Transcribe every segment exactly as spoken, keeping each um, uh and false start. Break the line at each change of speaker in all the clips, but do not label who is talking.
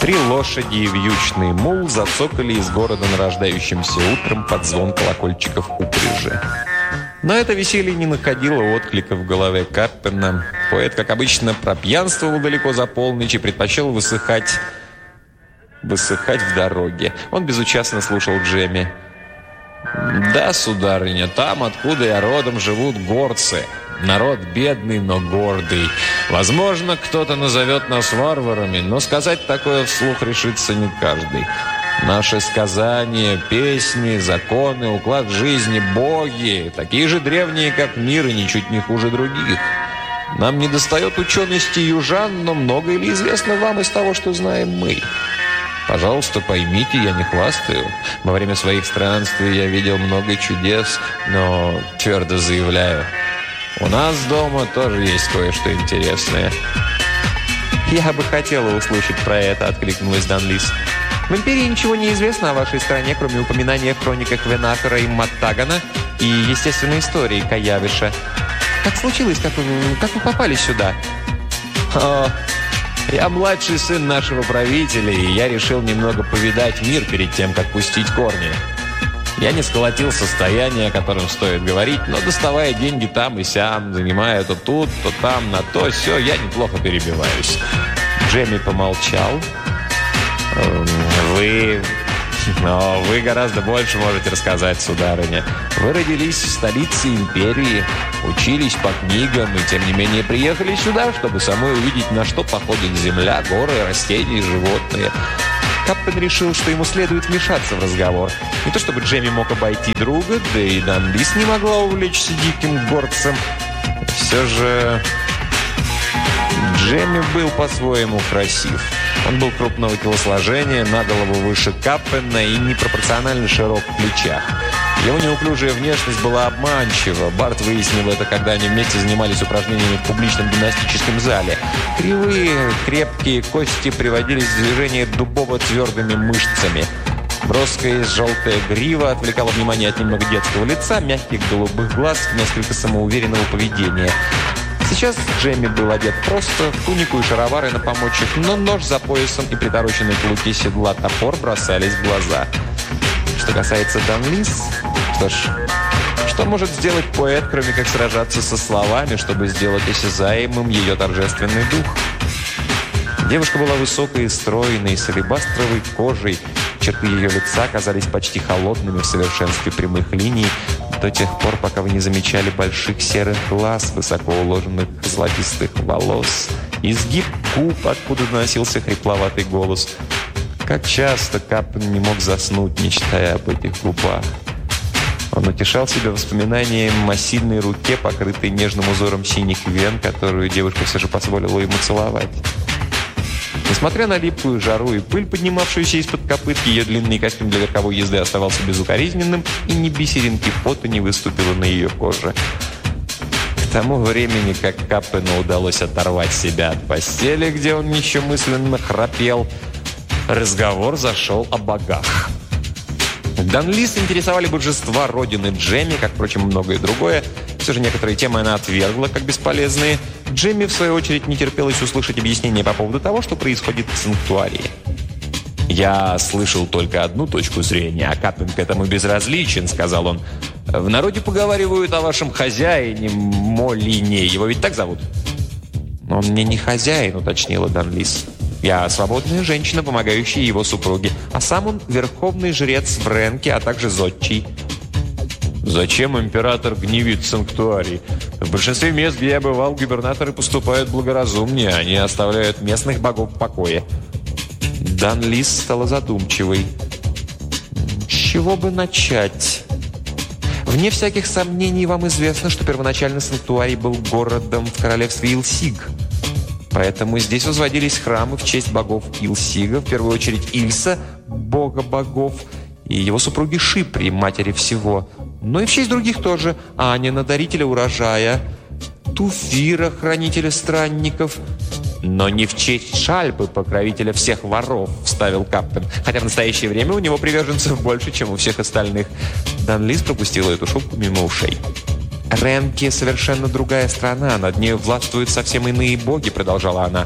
Три лошади и вьючный мул зацокали из города нарождающимся утром под звон колокольчиков упряжи. Но это веселье не находило отклика в голове Каппена. Поэт, как обычно, пропьянствовал далеко за полночь и предпочел высыхать, высыхать в дороге. Он безучастно слушал Джемми. «Да, сударыня, там, откуда я родом, живут горцы. Народ бедный, но гордый. Возможно, кто-то назовет нас варварами, но сказать такое вслух решится не каждый. Наши сказания, песни, законы, уклад жизни, боги, такие же древние, как мир, и ничуть не хуже других. Нам недостает учености южан, но многое ли известно вам из того, что знаем мы? Пожалуйста, поймите, я не хвастаю. Во время своих странствий я видел много чудес, но твердо заявляю, у нас дома тоже есть кое-что интересное». «Я бы хотела услышать про это», — откликнулась Данлис. «В Империи ничего не известно о вашей стране, кроме упоминания в хрониках Венафера и Маттагана и естественной истории Каявиша. Как случилось, как вы, как вы попали сюда?» «О, я младший сын нашего правителя, и я решил немного повидать мир перед тем, как пустить корни. Я не сколотил состояние, о котором стоит говорить, но доставая деньги там и сям, занимая то тут, то там, на то, сё, я неплохо перебиваюсь». Джемми помолчал. «Вы... Но вы гораздо больше можете рассказать, сударыня. Вы родились в столице империи, учились по книгам и, тем не менее, приехали сюда, чтобы самой увидеть, на что походит земля, горы, растения и животные». Каппен решил, что ему следует вмешаться в разговор. Не то чтобы Джемми мог обойти друга, да и Данлис не могла увлечься диким горцем. Все же Джемми был по-своему красив. Он был крупного телосложения, на голову выше Каппена и непропорционально широк в плечах. Его неуклюжая внешность была обманчива. Барт выяснил это, когда они вместе занимались упражнениями в публичном гимнастическом зале. Кривые, крепкие кости приводились в движение дубово-твердыми мышцами. Броская желтая грива отвлекала внимание от немного детского лица, мягких голубых глаз, несколько самоуверенного поведения. Сейчас Джемми был одет просто в тунику и шаровары на помочек, но нож за поясом и притороченный к луке седла топор бросались в глаза. Что касается Данлис, что ж, что может сделать поэт, кроме как сражаться со словами, чтобы сделать осязаемым ее торжественный дух? Девушка была высокой и стройной, с алебастровой кожей. Черты ее лица казались почти холодными в совершенстве прямых линий, до тех пор, пока вы не замечали больших серых глаз, высоко уложенных золотистых волос, изгиб губ, откуда доносился хрипловатый голос. Как часто Каппен не мог заснуть, мечтая об этих губах. Он утешал себя воспоминанием о сильной руке, покрытой нежным узором синих вен, которую девушка все же позволила ему целовать. Несмотря на липкую жару и пыль, поднимавшуюся из-под копыт, ее длинный костюм для верховой езды оставался безукоризненным, и ни бисеринки пота не выступило на ее коже. К тому времени, как Каппену удалось оторвать себя от постели, где он еще мысленно храпел, разговор зашел о богах. Данлис интересовали божества родины Джемми, как, впрочем, многое другое. Все же некоторые темы она отвергла, как бесполезные. Джемми, в свою очередь, не терпелось услышать объяснение по поводу того, что происходит в санктуарии. «Я слышал только одну точку зрения, а Каппен к этому безразличен», — сказал он. «В народе поговаривают о вашем хозяине Молине. Его ведь так зовут?» «Он мне не хозяин», — уточнила Данлис. «Я свободная женщина, помогающая его супруге, а сам он верховный жрец в Ренке, а также зодчий». «Зачем император гневит санктуарий? В большинстве мест, где я бывал, губернаторы поступают благоразумнее, они оставляют местных богов в покое». Данлис стала задумчивой. «С чего бы начать? Вне всяких сомнений вам известно, что первоначально санктуарий был городом в королевстве Илсиг. Поэтому здесь возводились храмы в честь богов Илсига, в первую очередь Ильса, бога богов, и его супруги Шипри, матери всего, но и в честь других тоже: Анина, дарителя урожая, Туфира, хранителя странников. Но не в честь Шальбы, покровителя всех воров, вставил Каппен, хотя в настоящее время у него приверженцев больше, чем у всех остальных». Данлис пропустила эту шутку мимо ушей. «Ренки — совершенно другая страна, над нею властвуют совсем иные боги», — продолжала она.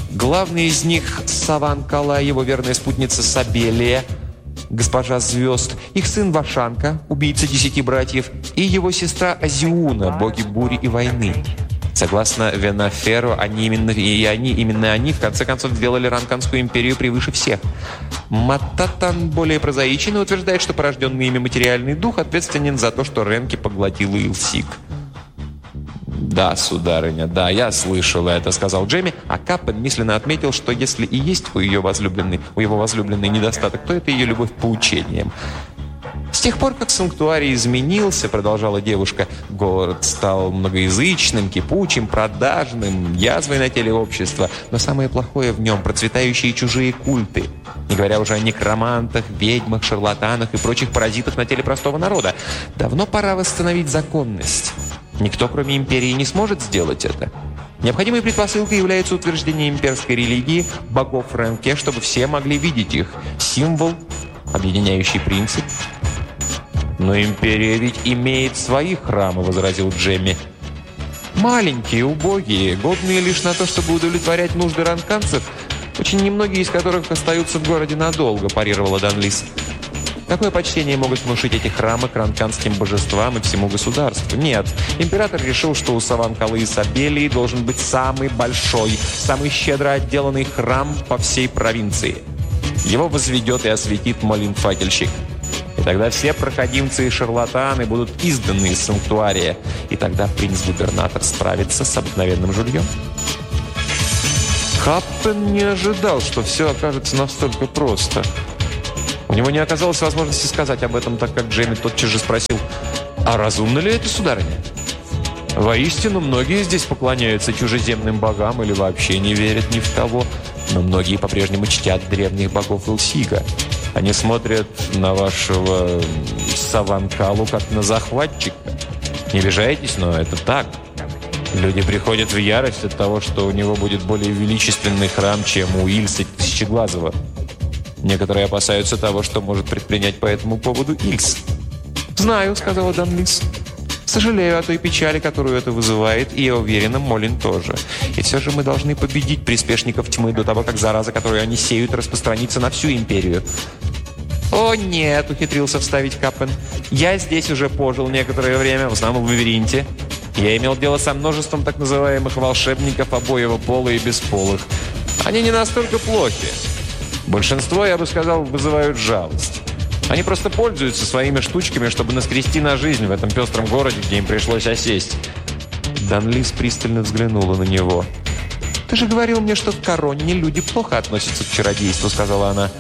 Главный из них – Саван Кала, его верная спутница Сабелия, госпожа Звезд, их сын Вашанка, убийца десяти братьев, и его сестра Азиуна, боги бури и войны. Согласно Венаферу, они именно, и они, именно они, в конце концов, сделали Ранканскую империю превыше всех. Мататан более прозаичен и утверждает, что порожденный ими материальный дух ответственен за то, что Ренки поглотил Илсик. «Да, сударыня, да, я слышал это», — сказал Джемми, а Каппен мысленно отметил, что если и есть у, ее возлюбленной, у его возлюбленной недостаток, то это ее любовь к поучениям. «С тех пор, как санктуарий изменился, — продолжала девушка, — город стал многоязычным, кипучим, продажным, язвой на теле общества, но самое плохое в нем — процветающие чужие культы, не говоря уже о некромантах, ведьмах, шарлатанах и прочих паразитах на теле простого народа. Давно пора восстановить законность. Никто, кроме империи, не сможет сделать это. Необходимой предпосылкой является утверждение имперской религии, богов Ренке, чтобы все могли видеть их. Символ, объединяющий принцип». «Но империя ведь имеет свои храмы», — возразил Джемми. «Маленькие, убогие, годные лишь на то, чтобы удовлетворять нужды ранканцев, очень немногие из которых остаются в городе надолго», — парировала Данлис. «Какое почтение могут внушить эти храмы к ранканским божествам и всему государству? Нет, император решил, что у Саван-Калы и Сабелии должен быть самый большой, самый щедро отделанный храм по всей провинции. Его возведет и осветит Молин-факельщик. И тогда все проходимцы и шарлатаны будут изданы из санктуария. И тогда принц-губернатор справится с обыкновенным жульем». Каппен не ожидал, что все окажется настолько просто. У него не оказалось возможности сказать об этом, так как Джемми тотчас же спросил: «А разумно ли это, сударыня? Воистину, многие здесь поклоняются чужеземным богам или вообще не верят ни в кого, но многие по-прежнему чтят древних богов Илсига. Они смотрят на вашего Саван-Калу как на захватчика. Не обижайтесь, но это так. Люди приходят в ярость от того, что у него будет более величественный храм, чем у Ильса Тысячеглазого. Некоторые опасаются того, что может предпринять по этому поводу Ильс». «Знаю», — сказала Данлис. «Сожалею о той печали, которую это вызывает, и я уверена, Молин тоже. И все же мы должны победить приспешников тьмы до того, как зараза, которую они сеют, распространится на всю империю». «О, нет», — ухитрился вставить Каппен. «Я здесь уже пожил некоторое время, в основном в Эверинте. Я имел дело со множеством так называемых волшебников обоего пола и бесполых. Они не настолько плохи. Большинство, я бы сказал, вызывают жалость. Они просто пользуются своими штучками, чтобы наскрести на жизнь в этом пестром городе, где им пришлось осесть». Данлис пристально взглянула на него. «Ты же говорил мне, что в Коронне люди плохо относятся к чародейству», — сказала она.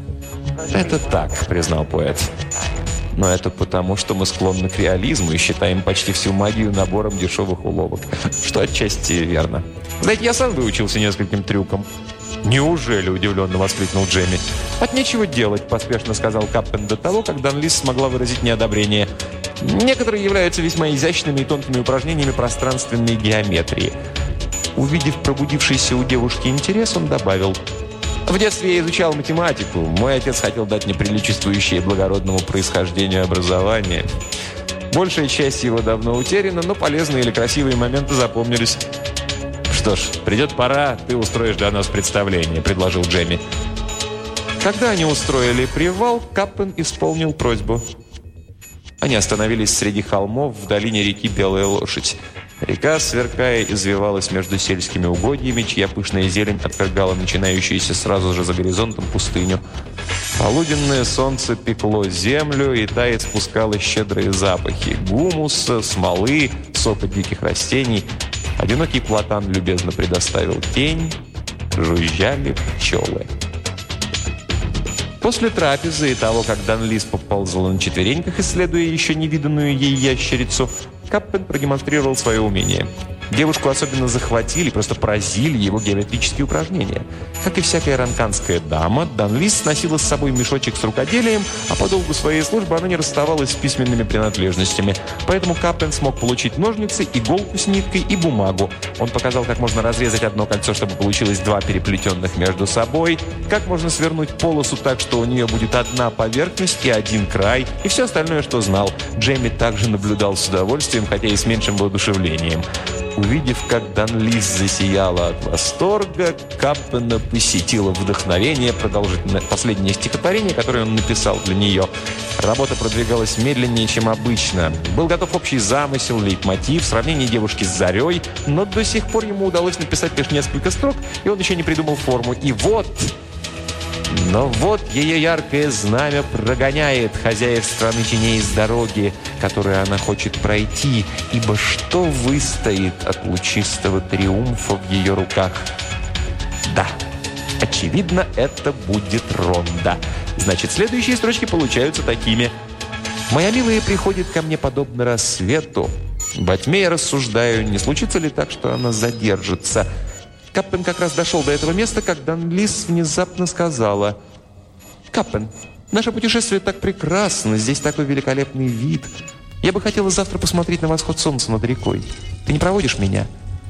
«Это так», — признал поэт. «Но это потому, что мы склонны к реализму и считаем почти всю магию набором дешевых уловок. Что отчасти верно. Знаете, я сам выучился нескольким трюкам». «Неужели?» – удивленно воскликнул Джемми. «От нечего делать», – поспешно сказал Каппен до того, как Данлис смогла выразить неодобрение. «Некоторые являются весьма изящными и тонкими упражнениями пространственной геометрии». Увидев пробудившийся у девушки интерес, он добавил: «В детстве я изучал математику. Мой отец хотел дать мне приличествующее благородному происхождению образование. Большая часть его давно утеряна, но полезные или красивые моменты запомнились». «Что ж, придет пора, ты устроишь для нас представление», — предложил Джемми. Когда они устроили привал, Каппен исполнил просьбу. Они остановились среди холмов в долине реки Белая Лошадь. Река, сверкая, извивалась между сельскими угодьями, чья пышная зелень отвергала начинающуюся сразу же за горизонтом пустыню. Полуденное солнце пекло землю, и та испускала щедрые запахи гумуса, смолы, сока диких растений. Одинокий платан любезно предоставил тень, жужжали пчелы. После трапезы и того, как Данлис поползла на четвереньках, исследуя еще невиданную ей ящерицу, Каппен продемонстрировал свое умение. Девушку особенно захватили, просто поразили его геометрические упражнения. Как и всякая ранканская дама, Данлис носила с собой мешочек с рукоделием, а по долгу своей службы она не расставалась с письменными принадлежностями. Поэтому Каппен смог получить ножницы, иголку с ниткой и бумагу. Он показал, как можно разрезать одно кольцо, чтобы получилось два переплетенных между собой, как можно свернуть полосу так, что у нее будет одна поверхность и один край, и все остальное, что знал. Джемми также наблюдал с удовольствием, хотя и с меньшим воодушевлением. Увидев, как Данлис засияла от восторга, Каппена посетило вдохновение продолжить последнее стихотворение, которое он написал для нее. Работа продвигалась медленнее, чем обычно. Был готов общий замысел, лейтмотив, сравнение девушки с зарей, но до сих пор ему удалось написать лишь несколько строк, и он еще не придумал форму. И вот... Но вот ее яркое знамя прогоняет хозяев страны теней с дороги, которую она хочет пройти, ибо что выстоит от лучистого триумфа в ее руках? Да, очевидно, это будет Ронда. Значит, следующие строчки получаются такими. «Моя милая приходит ко мне подобно рассвету. Во тьме я рассуждаю, не случится ли так, что она задержится?» Каппен как раз дошел до этого места, когда Данлис внезапно сказала: «Каппен, наше путешествие так прекрасно, здесь такой великолепный вид. Я бы хотела завтра посмотреть на восход солнца над рекой. Ты не проводишь меня?»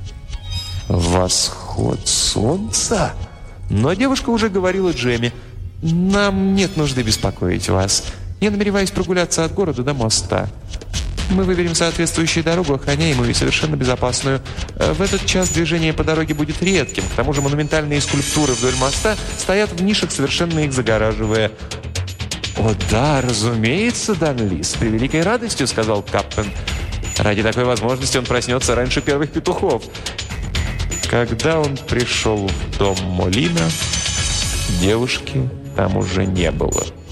«Восход солнца?» Но девушка уже говорила Джемме: «Нам нет нужды беспокоить вас. Я намереваюсь прогуляться от города до моста. Мы выберем соответствующую дорогу, охраняемую и совершенно безопасную. В этот час движение по дороге будет редким. К тому же монументальные скульптуры вдоль моста стоят в нишах, совершенно их загораживая». «О да, разумеется, Данлис, с превеликой радостью», — сказал Каппен. «Ради такой возможности он проснется раньше первых петухов». Когда он пришел в дом Молина, девушки там уже не было.